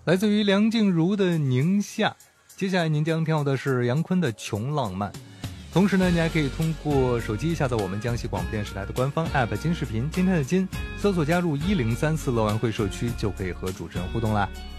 来自于梁静茹的《宁夏》。接下来您将听到的是杨坤的《穷浪漫》。同时呢，你还可以通过手机下载我们江西广播电视台的官方 App 金视频，今天的金，搜索加入1034乐玩会社区，就可以和主持人互动啦。